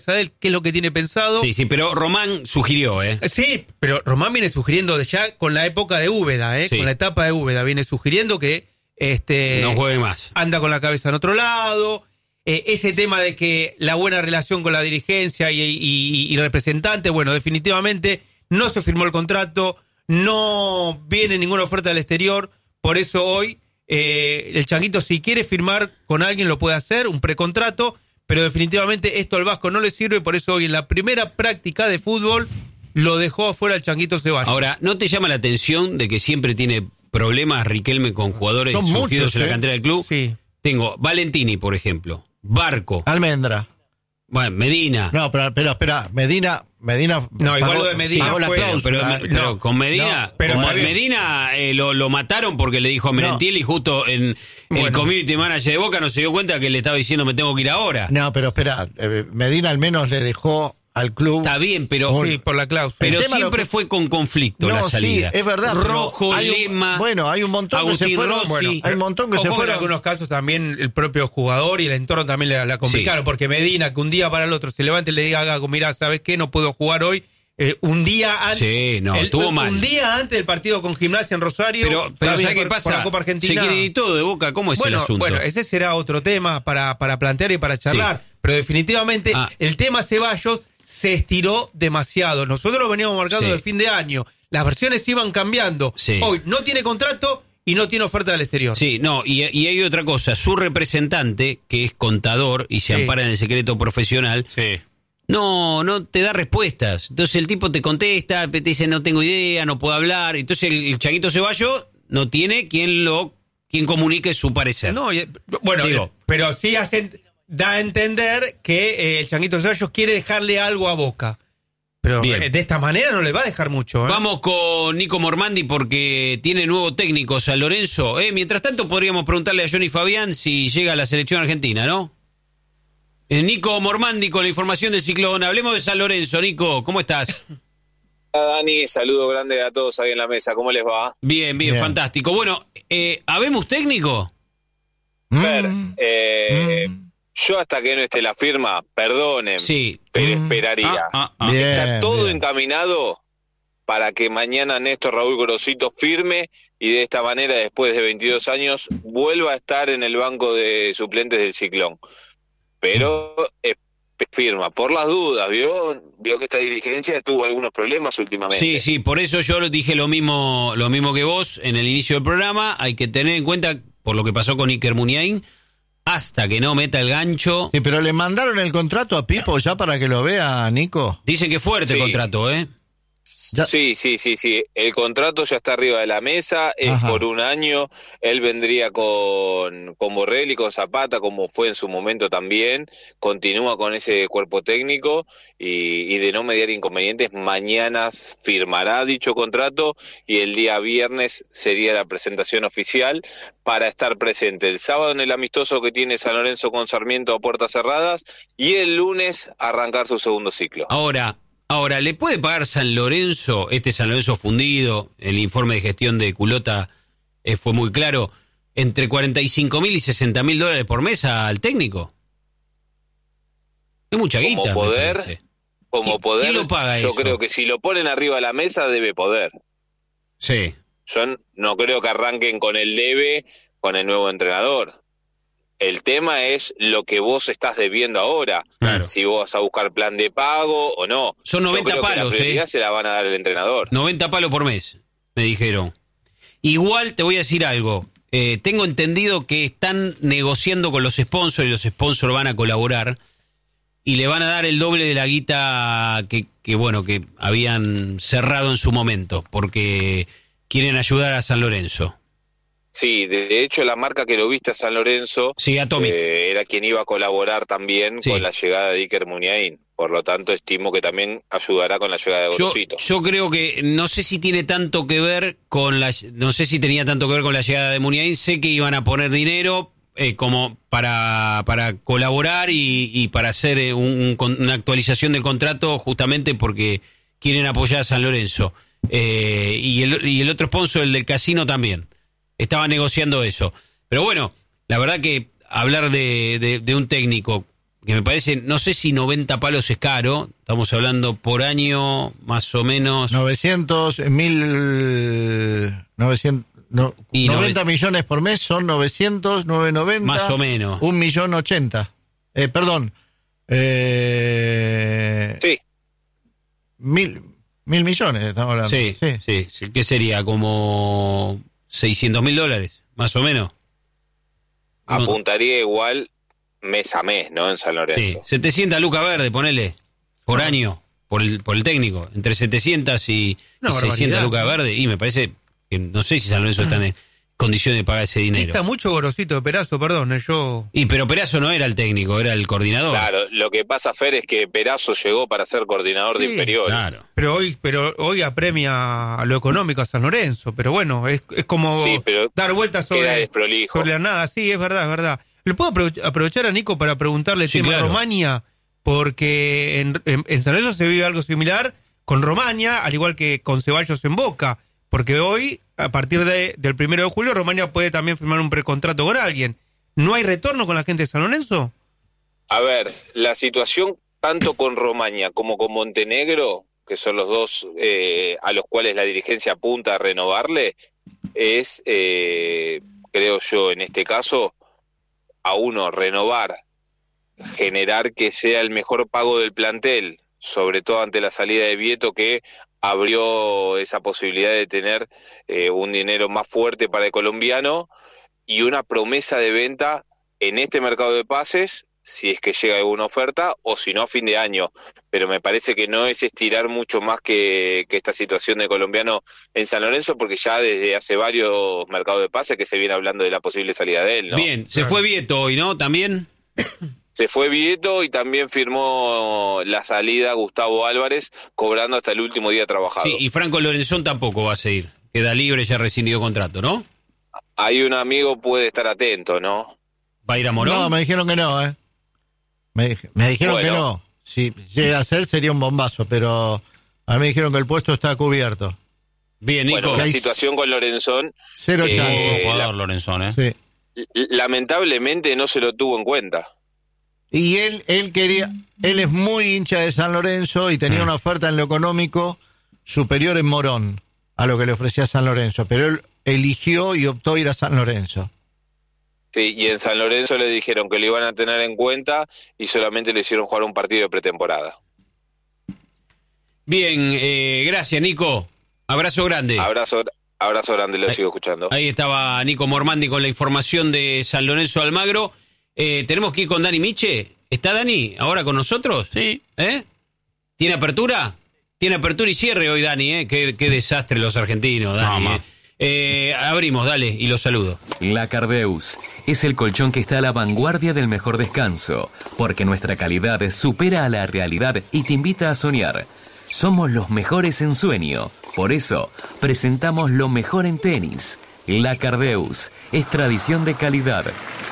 de él, qué es lo que tiene pensado. Sí, pero Román sugirió, Sí, pero Román viene sugiriendo ya con la época de Úbeda, Sí. Con la etapa de Úbeda, viene sugiriendo que no juegue más. anda con la cabeza en otro lado. Ese tema de que la buena relación con la dirigencia y representante, bueno, definitivamente no se firmó el contrato, no viene ninguna oferta del exterior, por eso hoy el Changuito, si quiere firmar con alguien, lo puede hacer, un precontrato, pero definitivamente esto al Vasco no le sirve, por eso hoy en la primera práctica de fútbol lo dejó afuera el Changuito Ceballos. Ahora, ¿no te llama la atención de que siempre tiene problemas Riquelme con jugadores surgidos en la cantera del club? Sí. Tengo Valentini, por ejemplo, Barco, Almendra. bueno, Medina. No, pero espera, Medina. No, igual lo de Medina pagó la fue- cláusula. Pero con Medina, no, pero con está bien. Medina lo mataron porque le dijo a Merentiel y justo en el Bueno. community manager de Boca no se dio cuenta que le estaba diciendo me tengo que ir ahora. No, pero espera, Medina al menos le dejó al club. Está bien, pero Sí, por la cláusula. pero El tema siempre lo que- fue con conflicto No, la salida. sí, es verdad, pero Rojo, hay un- Lema, bueno, hay un montón que se Agustín fueron, Rossi. bueno, hay un montón que se Ojo, fueron. en algunos casos también el propio jugador y el entorno también la complicaron, Sí. porque Medina, que un día para el otro se levante y le diga a Gago, mirá, ¿sabes qué? No puedo jugar hoy. Un día antes. Sí, no, estuvo mal. Un día antes del partido con Gimnasia en Rosario. Pero también ¿sabes qué por pasa? la Copa Argentina. Se quiere ir todo de Boca, ¿cómo es el asunto? Bueno, ese será otro tema para plantear y para charlar. Sí. Pero definitivamente Ah. el tema Ceballos se estiró demasiado. Nosotros lo veníamos marcando Sí. del fin de año. Las versiones iban cambiando. Sí. Hoy no tiene contrato y no tiene oferta del exterior. Sí, no, y hay otra cosa. Su representante, que es contador y se Sí. ampara en el secreto profesional, no te da respuestas. Entonces el tipo te contesta, te dice no tengo idea, no puedo hablar. Entonces el Changuito Ceballos no tiene quien comunique su parecer. No, bueno, Digo. pero sí da a entender que el Changuito Ceballos quiere dejarle algo a Boca. Pero Bien. de esta manera no le va a dejar mucho. Vamos con Nico Mormandi porque tiene nuevo técnico San Lorenzo. Mientras tanto podríamos preguntarle a Johnny Fabián si llega a la selección argentina, ¿no? Nico Mormandi con la información del Ciclón. Hablemos de San Lorenzo. Nico, ¿cómo estás? Dani, saludo grande a todos ahí en la mesa. ¿Cómo les va? Bien, Bien. fantástico. Bueno, ¿habemos técnico? Ver, yo hasta que no esté la firma, perdonen, Sí. pero esperaría. Bien, Está todo bien. encaminado para que mañana Néstor Raúl Gorosito firme y de esta manera, después de 22 años, vuelva a estar en el banco de suplentes del Ciclón. Pero firma, por las dudas, vio que esta dirigencia tuvo algunos problemas últimamente. Sí, por eso yo dije lo mismo que vos en el inicio del programa. Hay que tener en cuenta, por lo que pasó con Iker Muniain, hasta que no meta el gancho. Sí, pero le mandaron el contrato a Pipo ya para que lo vea, Nico. Dicen que fuerte el Sí. contrato, Ya- Sí. El contrato ya está arriba de la mesa, es Ajá. por un año. Él vendría con Borrell y con Zapata, como fue en su momento también. Continúa con ese cuerpo técnico y de no mediar inconvenientes, mañana firmará dicho contrato y el día viernes sería la presentación oficial para estar presente el sábado en el amistoso que tiene San Lorenzo con Sarmiento a puertas cerradas y el lunes arrancar su segundo ciclo. Ahora, ¿le puede pagar San Lorenzo, San Lorenzo fundido? El informe de gestión de Culota fue muy claro, entre 45.000 y 60.000 dólares por mes al técnico. Es mucha guita. me parece. Como poder, ¿Quién lo paga yo eso? creo que si lo ponen arriba de la mesa debe poder. Sí. Yo no creo que arranquen con el debe con el nuevo entrenador. El tema es lo que vos estás debiendo ahora. Claro. Si vos vas a buscar plan de pago o no. Son 90 Yo creo que palos, la prioridad se la van a dar al entrenador. 90 palos por mes, me dijeron. Igual te voy a decir algo. Tengo entendido que están negociando con los sponsors y los sponsors van a colaborar y le van a dar el doble de la guita que habían cerrado en su momento, porque quieren ayudar a San Lorenzo. Sí, de hecho la marca que lo viste a San Lorenzo Sí, Atomic. era quien iba a colaborar también Sí. con la llegada de Iker Muniain. Por lo tanto, estimo que también ayudará con la llegada de Gorosito. Yo creo que no sé si tiene tanto que ver no sé si tenía tanto que ver con la llegada de Muniain. Sé que iban a poner dinero como para colaborar y para hacer una actualización del contrato, justamente porque quieren apoyar a San Lorenzo. Y el otro sponsor, el del casino, también estaba negociando eso. Pero bueno, la verdad que hablar de un técnico que me parece, no sé si 90 palos es caro, estamos hablando por año más o menos. 900, 900, no, Y 90 millones por mes son 900, 990. Más o menos. 1.080.000. Perdón. Sí. Mil millones estamos hablando. Sí. ¿Qué sería? Como $600.000, más o menos. Apuntaría igual mes a mes, ¿no? En San Sí, Lorenzo. 700 lucas verde, ponele, por año, por el técnico. Entre 700 y Una 600 barbaridad, lucas ¿no? verde. Y me parece que no sé si San Lorenzo está en condiciones de pagar ese dinero. Está mucho Gorosito de Perazo, perdón, yo... Pero Perazo no era el técnico, era el coordinador. Claro, lo que pasa, Fer, es que Perazo llegó para ser coordinador de Sí, inferiores. Claro. Pero hoy apremia a lo económico a San Lorenzo, pero bueno, es como Sí, pero dar vueltas queda sobre desprolijo. la nada, sí, es verdad, es verdad. ¿Le puedo aprovechar a Nico para preguntarle el Sí, tema claro. Romania? Porque en San Lorenzo se vive algo similar con Romania, al igual que con Ceballos en Boca, porque hoy, a partir del 1 de julio, Romania puede también firmar un precontrato con alguien. ¿No hay retorno con la gente de San Lorenzo? A ver, la situación tanto con Romaña como con Montenegro, que son los dos a los cuales la dirigencia apunta a renovarle, es, creo yo, en este caso, a uno renovar, generar que sea el mejor pago del plantel, sobre todo ante la salida de Vieto, que abrió esa posibilidad de tener un dinero más fuerte para el colombiano y una promesa de venta en este mercado de pases, si es que llega alguna oferta, o si no a fin de año. Pero me parece que no es estirar mucho más que esta situación de colombiano en San Lorenzo, porque ya desde hace varios mercados de pases que se viene hablando de la posible salida de él, ¿no? Bien, se fue Vieto hoy, ¿no? También. Se fue Vieto y también firmó la salida Gustavo Álvarez, cobrando hasta el último día trabajado. Sí, y Franco Lorenzón tampoco va a seguir. Queda libre, ya rescindió contrato, ¿no? Ahí un amigo puede estar atento, ¿no? ¿Va a ir a Morón? No, me dijeron que no, ¿eh? Me dijeron Bueno. que no. Si llega a ser, sería un bombazo, pero a mí me dijeron que el puesto está cubierto. Bien, Nico. Bueno, la hay situación con Lorenzón, Cero chance. jugador Lorenzón, ¿eh? Sí. lamentablemente no se lo tuvo en cuenta. Y él es muy hincha de San Lorenzo y tenía una oferta en lo económico superior en Morón a lo que le ofrecía San Lorenzo, pero él eligió y optó ir a San Lorenzo. Sí, y en San Lorenzo le dijeron que lo iban a tener en cuenta y solamente le hicieron jugar un partido de pretemporada. Bien, gracias, Nico. Abrazo grande. Abrazo grande, lo sigo escuchando. Ahí estaba Nico Mormandi con la información de San Lorenzo Almagro. Tenemos que ir con Dani Miche. ¿Está Dani ahora con nosotros? Sí. ¿Tiene apertura? Tiene apertura y cierre hoy, Dani, Qué desastre los argentinos, Dani. No, Abrimos, dale, y los saludo. La Cardeus es el colchón que está a la vanguardia del mejor descanso, porque nuestra calidad supera a la realidad y te invita a soñar. Somos los mejores en sueño, por eso presentamos lo mejor en tenis. La Cardeus es tradición de calidad.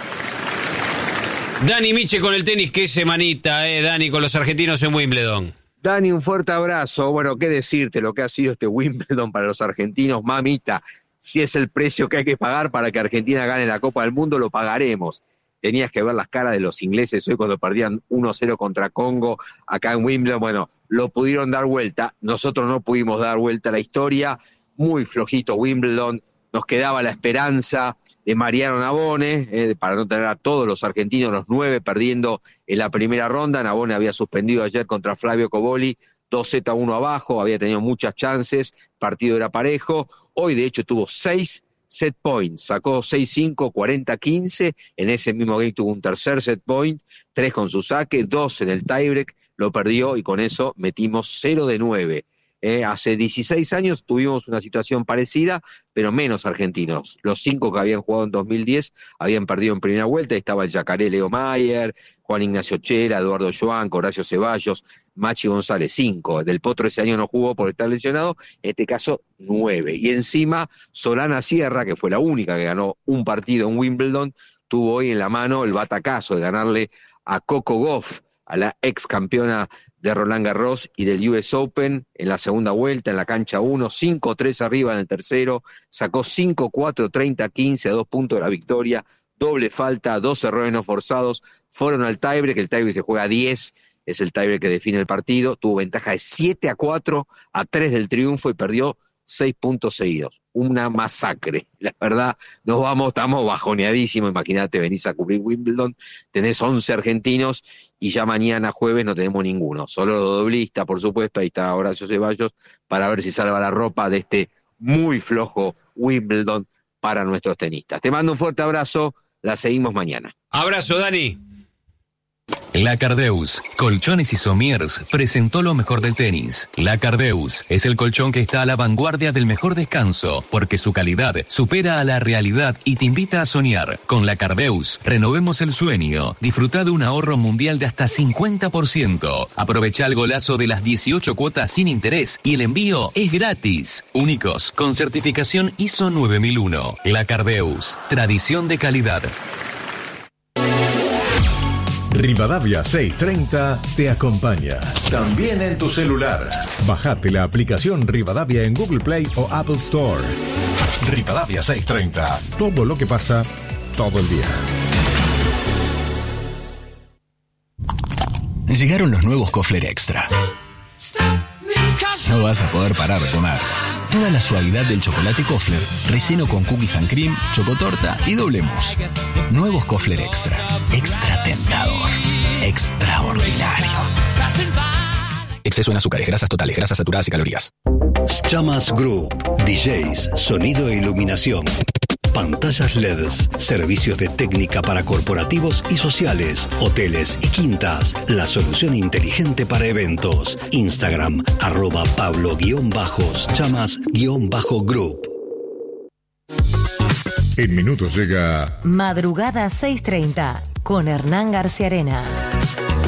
Dani Miche con el tenis, qué semanita, Dani, con los argentinos en Wimbledon. Dani, un fuerte abrazo. Bueno, qué decirte lo que ha sido este Wimbledon para los argentinos, mamita. Si es el precio que hay que pagar para que Argentina gane la Copa del Mundo, lo pagaremos. Tenías que ver las caras de los ingleses hoy cuando perdían 1-0 contra Congo acá en Wimbledon. Bueno, lo pudieron dar vuelta. Nosotros no pudimos dar vuelta a la historia. Muy flojito Wimbledon. Nos quedaba la esperanza de Mariano Navone, para no tener a todos los argentinos, los 9, perdiendo en la primera ronda. Navone había suspendido ayer contra Flavio Coboli, 2-1 abajo, había tenido muchas chances, partido era parejo. Hoy, de hecho, tuvo 6 set points, sacó 6-5, 40-15, en ese mismo game tuvo un tercer set point, 3 con su saque, 2 en el tiebreak, lo perdió y con eso metimos 0 de 9. Hace 16 años tuvimos una situación parecida, pero menos argentinos. Los 5 que habían jugado en 2010 habían perdido en primera vuelta. Estaba el Yacaré Leo Mayer, Juan Ignacio Chera, Eduardo Joan, Horacio Ceballos, Machi González, 5. Del Potro ese año no jugó por estar lesionado, en este caso 9. Y encima Solana Sierra, que fue la única que ganó un partido en Wimbledon, tuvo hoy en la mano el batacazo de ganarle a Coco Gauff, a la ex campeona de Roland Garros y del US Open en la segunda vuelta, en la cancha 1, 5-3 arriba en el tercero, sacó 5-4, 30-15 a 2 puntos de la victoria, doble falta, 2 errores no forzados, fueron al tiebreak, el tiebreak se juega a 10, es el tiebreak que define el partido, tuvo ventaja de 7-4 a 3 del triunfo y perdió 6 puntos seguidos. Una masacre, la verdad, estamos bajoneadísimos, imagínate, venís a cubrir Wimbledon, tenés 11 argentinos y ya mañana jueves no tenemos ninguno, solo los doblistas, por supuesto, ahí está Horacio Ceballos, para ver si salva la ropa de este muy flojo Wimbledon para nuestros tenistas. Te mando un fuerte abrazo, la seguimos mañana. Abrazo, Dani. La Cardeus, Colchones y Somiers, presentó lo mejor del tenis. La Cardeus es el colchón que está a la vanguardia del mejor descanso, porque su calidad supera a la realidad y te invita a soñar. Con La Cardeus, renovemos el sueño. Disfruta de un ahorro mundial de hasta 50%. Aprovecha el golazo de las 18 cuotas sin interés y el envío es gratis. Únicos, con certificación ISO 9001. La Cardeus, tradición de calidad. Rivadavia 630 te acompaña. También en tu celular. Bajate la aplicación Rivadavia en Google Play o Apple Store. Rivadavia 630. Todo lo que pasa, todo el día. Llegaron los nuevos Kofler Extra. No vas a poder parar de comer. Toda la suavidad del chocolate Kofler, relleno con cookies and cream, chocotorta y doble mousse. Nuevos Kofler Extra. Extra tentador. Extraordinario. Exceso en azúcares, grasas totales, grasas saturadas y calorías. Chamas Group. DJs, sonido e iluminación. Pantallas LEDs, servicios de técnica para corporativos y sociales, hoteles y quintas. La solución inteligente para eventos. Instagram, @Pablo_Chamas_Group. En minutos llega Madrugada 630 con Hernán García Arena.